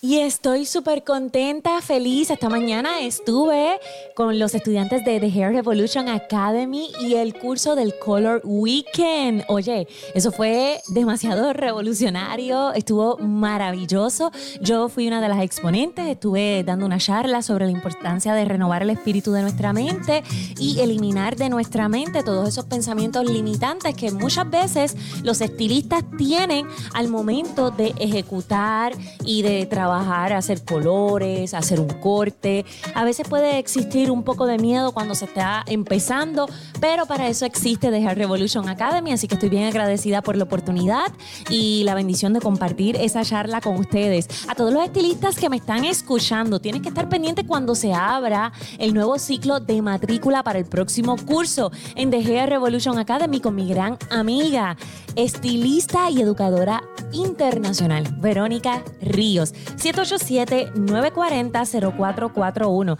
Y estoy súper contenta, feliz. Esta mañana estuve con los estudiantes de The Hair Revolution Academy y el curso del Color Weekend. Oye, eso fue demasiado revolucionario, estuvo maravilloso. Yo fui una de las exponentes, estuve dando una charla sobre la importancia de renovar el espíritu de nuestra mente y eliminar de nuestra mente todos esos pensamientos limitantes que muchas veces los estilistas tienen al momento de ejecutar y de trabajar, hacer colores, hacer un corte. A veces puede existir un poco de miedo cuando se está empezando, pero para eso existe The Hair Revolution Academy, así que estoy bien agradecida por la oportunidad y la bendición de compartir esa charla con ustedes. A todos los estilistas que me están escuchando, tienen que estar pendientes cuando se abra el nuevo ciclo de matrícula para el próximo curso en The Hair Revolution Academy con mi gran amiga, estilista y educadora internacional, Verónica Ríos. 787-940-0441.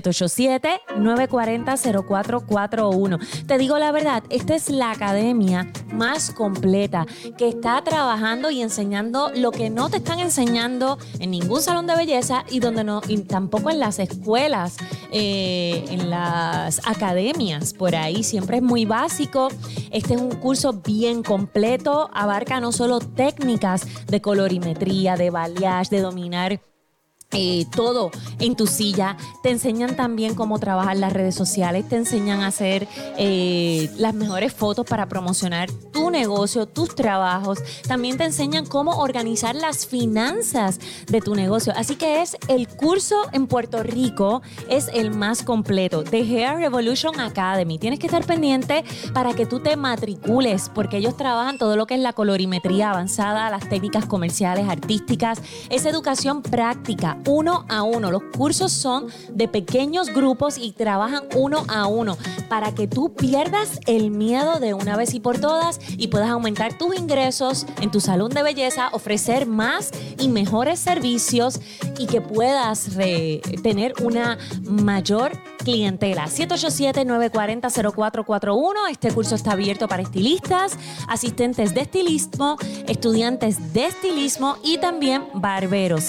787-940-0441. Te digo la verdad, esta es la academia más completa que está trabajando y enseñando lo que no te están enseñando en ningún salón de belleza y donde no, y tampoco en las escuelas, en las academias. Por ahí siempre es muy básico. Este es un curso bien completo, abarca no solo técnicas de colorimetría, de balayage, de dominar todo en tu silla. Te enseñan también cómo trabajar las redes sociales, te enseñan a hacer las mejores fotos para promocionar tu negocio, tus trabajos. También te enseñan cómo organizar las finanzas de tu negocio. Así que es el curso en Puerto Rico, es el más completo. The Hair Revolution Academy. Tienes que estar pendiente para que tú te matricules, porque ellos trabajan todo lo que es la colorimetría avanzada, las técnicas comerciales, artísticas. Es educación práctica, 1 a 1. Los cursos son de pequeños grupos y trabajan 1 a 1 para que tú pierdas el miedo de una vez y por todas y puedas aumentar tus ingresos en tu salón de belleza, ofrecer más y mejores servicios y que puedas tener una mayor clientela. 787-940-0441. Este curso está abierto para estilistas, asistentes de estilismo, estudiantes de estilismo y también barberos.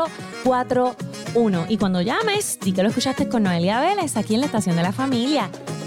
787-940-0441. Y cuando llames, di que lo escuchaste con Noelia Vélez aquí en la Estación de la Familia.